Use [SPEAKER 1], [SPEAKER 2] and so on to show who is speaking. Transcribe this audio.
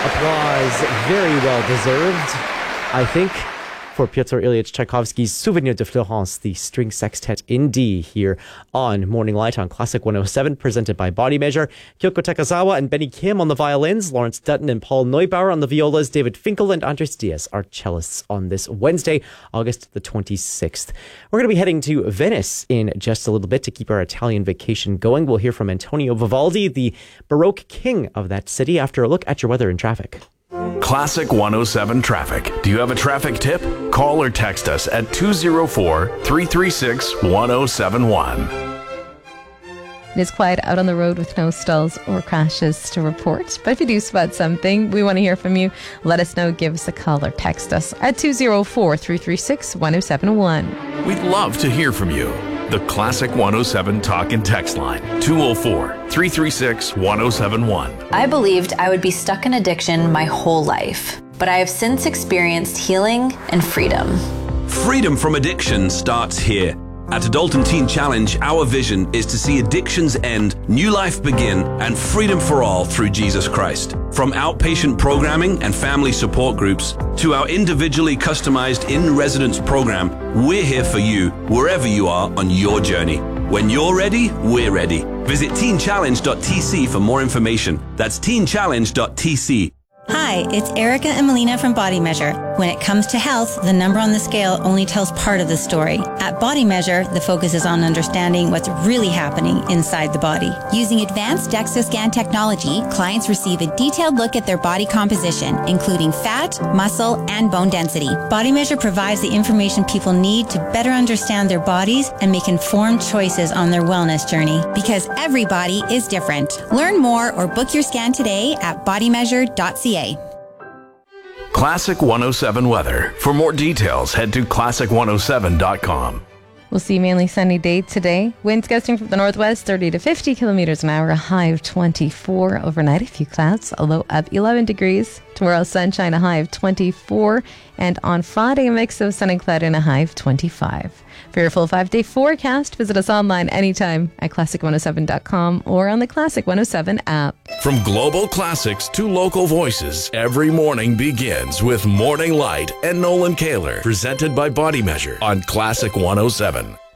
[SPEAKER 1] Applause very well deserved, I think, for Pyotr Ilyich Tchaikovsky's Souvenir de Florence, the string sextet in D here on Morning Light on Classic 107, presented by Body Measure. Kyoko Takazawa and Benny Kim on the violins, Lawrence Dutton and Paul Neubauer on the violas, David Finkel and Andres Diaz are cellists on this Wednesday, August the 26th. We're going to be heading to Venice in just a little bit to keep our Italian vacation going. We'll hear from Antonio Vivaldi, the Baroque king of that city, after a look at your weather and traffic.
[SPEAKER 2] Classic 107 traffic. Do you have a traffic tip? Call or text us at 204-336-1071.
[SPEAKER 3] It is quiet out on the road with no stalls or crashes to report. But if you do spot something, we want to hear from you. Let us know. Give us a call or text us at 204-336-1071.
[SPEAKER 2] We'd love to hear from you. The Classic 107 talk and text line, 204-336-1071.
[SPEAKER 4] I believed I would be stuck in addiction my whole life, but I have since experienced healing and freedom.
[SPEAKER 5] Freedom from addiction starts here. At Adult Teen Challenge, our vision is to see addictions end, new life begin, and freedom for all through Jesus Christ. From outpatient programming and family support groups to our individually customized in-residence program, we're here for you wherever you are on your journey. When you're ready, we're ready. Visit teenchallenge.tc for more information. That's teenchallenge.tc.
[SPEAKER 6] Hi, it's Erica and Melina from Body Measure. When it comes to health, the number on the scale only tells part of the story. At Body Measure, the focus is on understanding what's really happening inside the body.
[SPEAKER 7] Using advanced DEXA scan technology, clients receive a detailed look at their body composition, including fat, muscle, and bone density.
[SPEAKER 6] Body Measure provides the information people need to better understand their bodies and make informed choices on their wellness journey.
[SPEAKER 7] Because every body is different. Learn more or book your scan today at bodymeasure.ca.
[SPEAKER 2] Classic 107 weather. For more details, head to classic107.com.
[SPEAKER 3] We'll see mainly sunny day today. Winds gusting from the northwest, 30 to 50 kilometers an hour, a high of 24. Overnight, a few clouds, a low of 11 degrees. Tomorrow, sunshine, a high of 24. And on Friday, a mix of sun and cloud and a high of 25. For your full 5-day forecast, visit us online anytime at classic107.com or on the Classic 107 app.
[SPEAKER 2] From global classics to local voices, every morning begins with Morning Light and Nolan Kaler, presented by Body Measure on Classic 107.